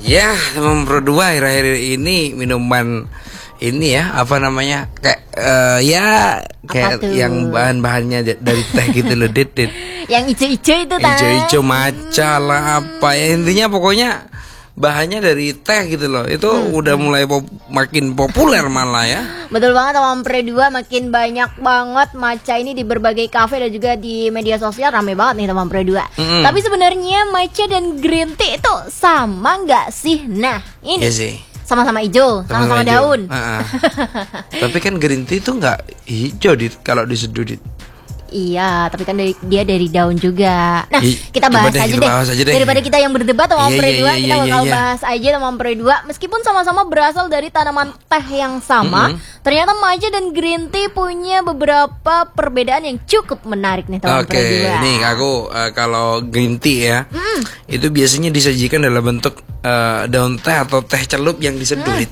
Ya, teman Pro 2 akhir-akhir ini minuman ini ya, apa namanya? Kayak kayak yang bahan-bahannya dari teh gitu loh, Dit. Yang ijo-ijo itu Ijo-ijo matcha lah apa ya, intinya pokoknya bahannya dari teh gitu loh. Itu udah mulai makin populer malah ya. Betul banget, teman Pro 2, makin banyak banget matcha ini di berbagai kafe dan juga di media sosial, rame banget nih teman Pro 2. Tapi sebenarnya matcha dan green tea itu sama nggak sih? Nah, ini Iya sih. sama-sama hijau, sama-sama daun. Tapi kan green tea itu nggak hijau, Dit, kalau diseduh, Dit. Iya, tapi kan dia dari daun juga. Nah, kita coba bahas deh, aja kita bahas aja deh. Daripada kita yang berdebat sama Iya, Pre 2, iya, kita iya, bakal iya. bahas aja sama Pre 2. Meskipun sama-sama berasal dari tanaman teh yang sama, ternyata matcha dan green tea punya beberapa perbedaan yang cukup menarik nih teman Pre 2. Nih aku kalau green tea ya, itu biasanya disajikan dalam bentuk daun teh atau teh celup yang diseduh. Dit.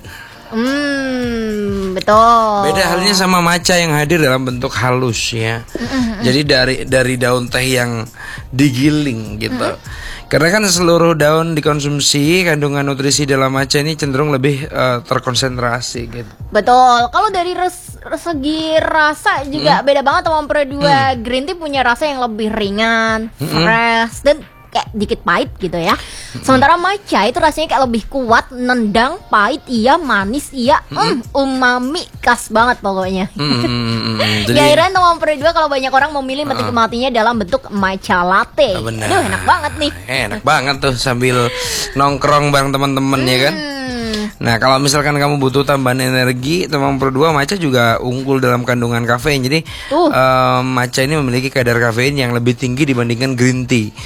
Betul. Beda halnya sama matcha yang hadir dalam bentuk halus ya. Jadi dari daun teh yang digiling gitu. Karena kan seluruh daun dikonsumsi, kandungan nutrisi dalam matcha ini cenderung lebih terkonsentrasi gitu. Betul. Kalau dari segi rasa juga beda banget teman Pro 2. Green tea punya rasa yang lebih ringan, fresh, dan kayak dikit pahit gitu ya. Sementara matcha itu rasanya kayak lebih kuat, nendang, pahit iya, manis iya, umami khas banget pokoknya. Jadi Gak heran teman Pro 2 kalau banyak orang memilih menikmatinya dalam bentuk matcha latte. benar. Aduh, enak banget nih. Enak banget tuh sambil nongkrong bareng teman-teman ya kan. Nah, kalau misalkan kamu butuh tambahan energi, teman Pro 2 matcha juga unggul dalam kandungan kafein. Jadi matcha ini memiliki kadar kafein yang lebih tinggi dibandingkan green tea.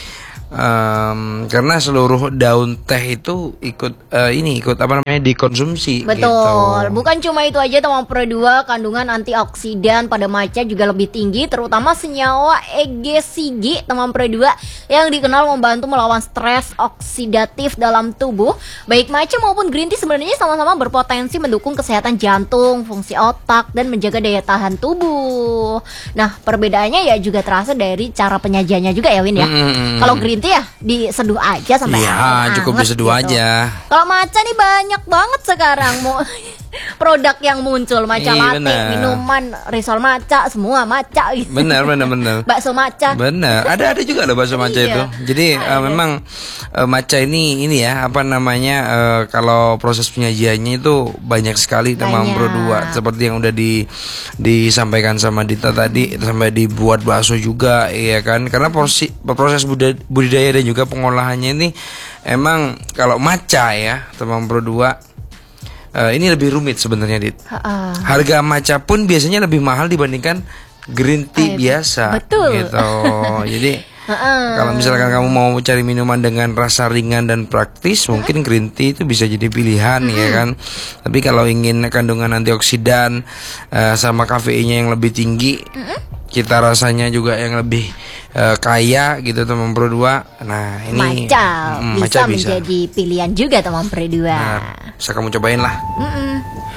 Karena seluruh daun teh itu ikut apa namanya dikonsumsi. Betul, gitu. Bukan cuma itu aja teman Pro 2, kandungan antioksidan pada matcha juga lebih tinggi, terutama senyawa EGCG teman Pro 2 yang dikenal membantu melawan stres oksidatif dalam tubuh. Baik matcha maupun green tea sebenarnya sama-sama berpotensi mendukung kesehatan jantung, fungsi otak, dan menjaga daya tahan tubuh. Nah, perbedaannya ya juga terasa dari cara penyajiannya juga ya, Win ya. Kalau green tea ya diseduh aja sampai cukup diseduh gitu aja. Kalau matcha nih banyak banget sekarang produk yang muncul, matcha latte, minuman, risol matcha, semua matcha gitu. Benar. Bakso matcha. Benar. Ada juga loh bakso matcha itu. Jadi memang matcha ini ya, apa namanya, kalau proses penyajiannya itu banyak sekali teman Pro 2. Seperti yang udah disampaikan sama Dita tadi, sampai dibuat bakso juga ya kan. Karena proses budidaya dan juga pengolahannya ini emang kalau matcha ya teman Pro 2 ini lebih rumit sebenarnya, Dit. Harga matcha pun biasanya lebih mahal dibandingkan green tea biasa. Betul. Gitu. Jadi kalau misalkan kamu mau cari minuman dengan rasa ringan dan praktis, mungkin green tea itu bisa jadi pilihan ya kan. Tapi kalau ingin kandungan antioksidan sama kafeinnya yang lebih tinggi, kita rasanya juga yang lebih kaya gitu teman Pro 2. Nah, ini matcha bisa menjadi pilihan juga teman Pro 2. Nah, bisa kamu cobain lah.